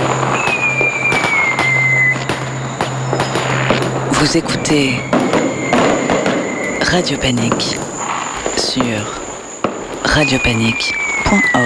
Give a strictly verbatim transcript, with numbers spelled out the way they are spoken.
Vous écoutez Radio Panique sur radio panique point org.